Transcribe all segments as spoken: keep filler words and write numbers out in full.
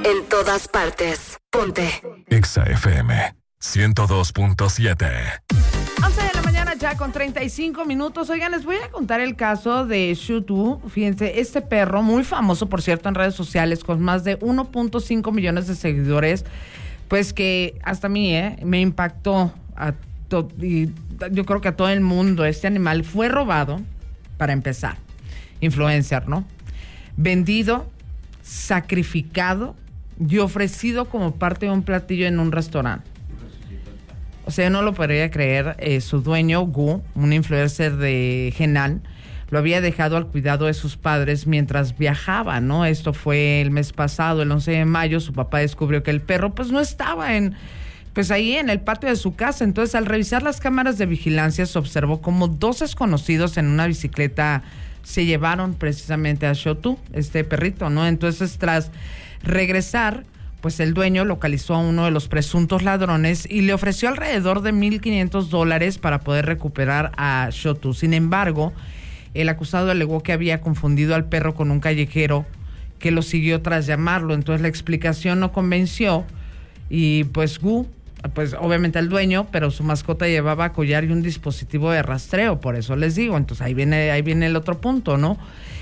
En todas partes. Ponte. Exa F M ciento dos punto siete. once de la mañana ya con treinta y cinco minutos. Oigan, les voy a contar el caso de Shutu. Fíjense, este perro, muy famoso, por cierto, en redes sociales, con más de uno punto cinco millones de seguidores, pues que hasta a mí, ¿eh? me impactó a to- y yo creo que a todo el mundo. Este animal fue robado, para empezar, influencer, ¿no? Vendido, sacrificado y ofrecido como parte de un platillo en un restaurante. O sea, yo no lo podría creer. Eh, su dueño, Gu, un influencer de Henan, lo había dejado al cuidado de sus padres mientras viajaba, ¿no? Esto fue el mes pasado, el once de mayo. Su papá descubrió que el perro pues no estaba en, pues ahí en el patio de su casa. Entonces, al revisar las cámaras de vigilancia, se observó como dos desconocidos en una bicicleta se llevaron precisamente a Shutu, este perrito, ¿no? Entonces, tras regresar, pues el dueño localizó a uno de los presuntos ladrones y le ofreció alrededor de mil quinientos dólares para poder recuperar a Shutu. Sin embargo, el acusado alegó que había confundido al perro con un callejero que lo siguió tras llamarlo. Entonces la explicación no convenció y pues Gu, pues obviamente el dueño, pero su mascota llevaba collar y un dispositivo de rastreo, por eso les digo. Entonces ahí viene, ahí viene el otro punto, ¿no?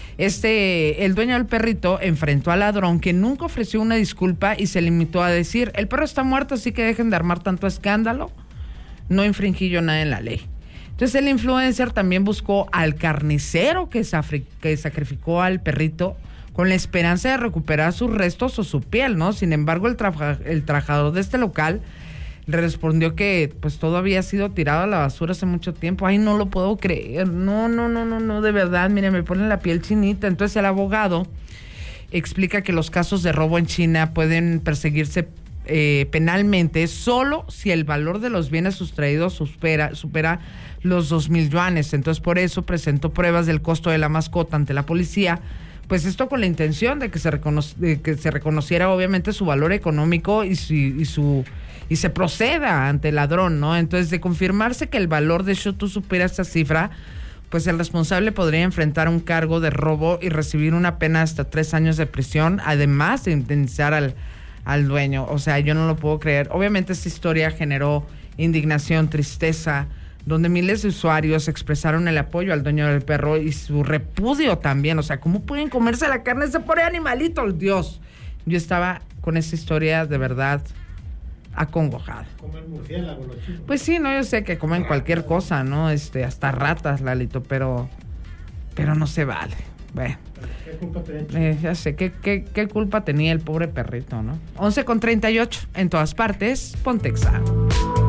Este, el dueño del perrito enfrentó al ladrón, que nunca ofreció una disculpa y se limitó a decir: el perro está muerto, así que dejen de armar tanto escándalo. No infringí yo nada en la ley. Entonces el influencer también buscó al carnicero que, safri- que sacrificó al perrito con la esperanza de recuperar sus restos o su piel, ¿no? Sin embargo, el, trabaja- el trabajador de este local le respondió que pues todo había sido tirado a la basura hace mucho tiempo. Ay, no lo puedo creer. No, no, no, no, no, de verdad, mire, me ponen la piel chinita. Entonces el abogado explica que los casos de robo en China pueden perseguirse eh, penalmente solo si el valor de los bienes sustraídos supera, supera los dos mil yuanes. Entonces por eso presentó pruebas del costo de la mascota ante la policía. Pues esto con la intención de que se, recono- de que se reconociera obviamente su valor económico y su, y su y se proceda ante el ladrón, ¿no? Entonces, de confirmarse que el valor de Shutu supera esta cifra, pues el responsable podría enfrentar un cargo de robo y recibir una pena hasta tres años de prisión, además de indemnizar al, al dueño. O sea, yo no lo puedo creer. Obviamente esta historia generó indignación, tristeza, donde miles de usuarios expresaron el apoyo al dueño del perro y su repudio también. O sea, ¿cómo pueden comerse la carne de ese pobre animalito? Dios, yo estaba con esa historia de verdad acongojada. Comen murciélago los chicos. Pues sí, no, yo sé que comen cualquier cosa, ¿no? Este, hasta ratas, Lalito, pero pero no se vale. Bueno, ¿Qué culpa tenía? eh, ya sé, ¿qué, qué, qué culpa tenía el pobre perrito, ¿no? once con treinta y ocho, en todas partes, Ponte Exa.